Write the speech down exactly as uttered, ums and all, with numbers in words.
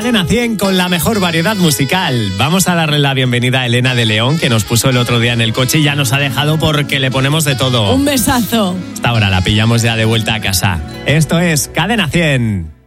Cadena cien con la mejor variedad musical. Vamos a darle la bienvenida a Elena de León, que nos puso el otro día en el coche y ya nos ha dejado porque le ponemos de todo. Un besazo. Hasta ahora la pillamos ya de vuelta a casa. Esto es Cadena cien.